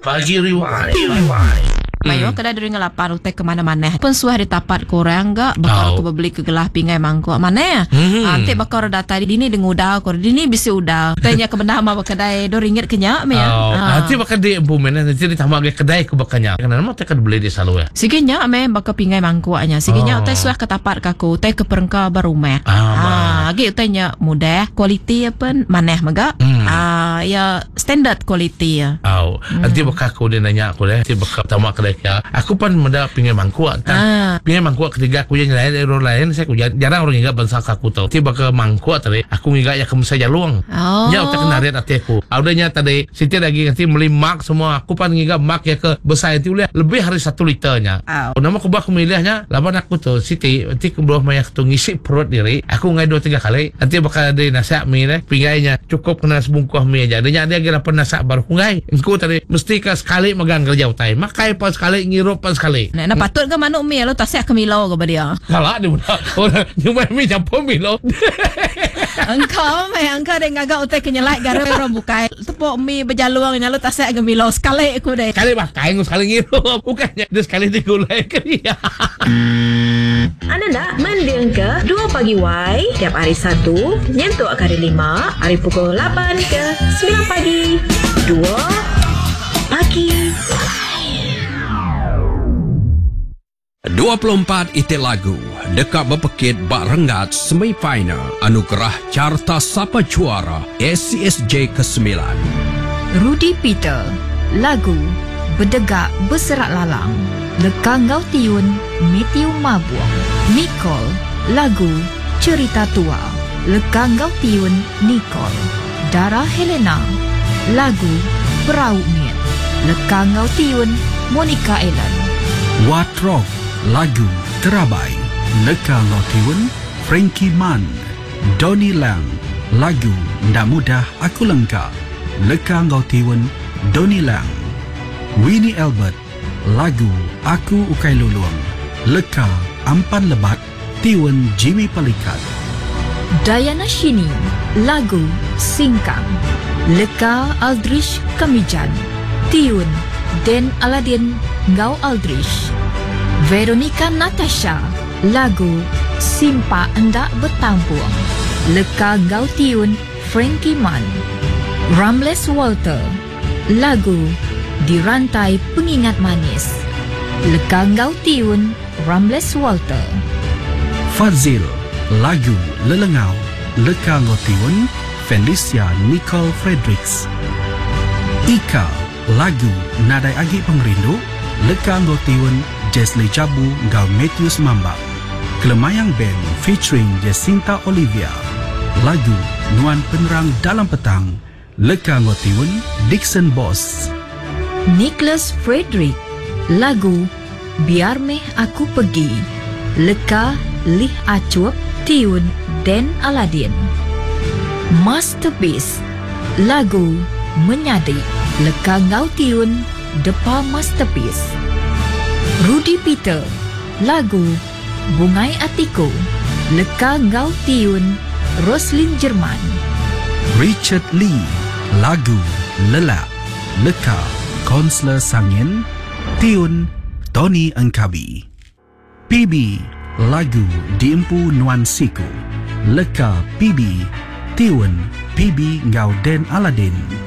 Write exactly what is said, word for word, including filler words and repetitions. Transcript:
Pagi Rewind. Rewind. Mayo kada dari ngelapan utek kemana-mana pun suah ditapat korang enggak bakal Oh. ko beli ke gelah pingai mangkuk mana ya Hmm. ante bakal data di dini denguda kor dini bisi udah tanya ke benda ma kedai do ringgit kenya me ya Oh, nanti bakal di bumen nanti ditambah ke kedai ku bakanya. Karena nama tekan beli di selalu ya. sigenya me bakal pingai mangkuaknya sigenya Oh. utai suah ketapat kaku utai ke perengka barumeh Ah, ah gi utainya mudah quality apa maneh maga Hmm. ah ya standard quality ya Oh, nanti bakal aku dia nanya aku deh, nanti bakal tamak kedai ya. Aku pan menda pingai mangkuak kan. ah Pingai mangkuak ketiga aku yang lain orang lain saya aku jarang orang ingat bangsa aku tahu. Tiba ke mangkuak tadi aku ingat ya kamu saja luang. oh Ya utak kenariat hati aku. Audanya tadi Siti lagi nanti beli mak semua. Aku pan ingat mak ya ke besar itu boleh lebih hari satu liternya. oh. Oh, nama aku bakal milihnya lawan aku tuh Siti nanti ke bawah mayak tu ngisi perut diri. Aku ngai dua tiga kali. Nanti bakal ada nasi mie deh. Pingainya cukup kena sebungkus mie aja. Dia dia kira pernah nasi baru ngai. Engkau tadi mesti ke sekali megang kerja utai. Makai pas sekali ngirup pas sekali. Nah, nah patut ke manuk mi lo tasek ke milo ke dia. Kalah dia pun. Orang cuma mie campur mie lo. Engkau me engkau deng agak utai kenyelai gara orang bukai. Tepuk mi berjaluang nyalo tasek ke milo sekali aku deh. Sekali makai sekali ngirup. Bukannya dia sekali digulai ke dia. Anda nak mendiang ke dua Pagi Y tiap hari Sabtu nyentuh hari lima hari pukul lapan ke sembilan pagi. dua Pagi dua puluh empat itik lagu dekat berpekit bak rengat semifinal anugerah Carta Sapa Juara S C S J ke sembilan. Rudy Peter, lagu Bedegak Berserak Lalang, Lekang Ngau Tiun, Matthew Mabuang. Nicole, lagu Cerita Tua, Lekang Ngau Tiun, Nicole. Dara Helena, lagu Perahu Miet, Lekang Ngau Tiun, Monica Ellen. Watrok, lagu Terabai, Leka Lotiun, Frankie Mann. Donnie Lang, lagu Ndak Mudah Aku Lengkap, Leka Lotiun, Donnie Lang. Winnie Albert, lagu Aku Ukai Luluang, Leka Ampan Lebat, Tiun Jimmy Palikat. Diana Shini, lagu Singkang, Leka Aldrich Kamijan, Tiun Den Aladin Ngau Aldrich. Veronica Natasha, lagu Simpa Endak Bertampuang, Leka Ngau Tiun Frankie Mann. Ramles Walter, lagu Dirantai Pengingat Manis, Leka Ngau Tiun Ramles Walter. Fazil, lagu Lelengau, Leka Lotiun, Felicia Nicole Fredericks. Ika, lagu Nadai Agi Pengrindu, Leka Lotiun, Jesli Jabu Ngau Matthews Mambak. Kelemayang Band featuring Jacinta Olivia, lagu Nuan Penerang Dalam Petang, Leka Lotiun, Dixon Boss. Nicholas Frederick, lagu Biar Meh Aku Pergi, Leka Lih Acup, Tiun Den Aladin. Masterpiece, lagu Menyadi, Leka Ngau Tiun, Depa Masterpiece. Rudy Peter, lagu Bungai Atiku, Leka Ngau Tiun, Roslyn Jerman. Richard Lee, lagu Lelak, Leka Konsler Sangin, Tiun Tony Engkabi. P B, lagu Diempu Nuan Siku, Leka P B, Tiun P B Ngau Den Aladin.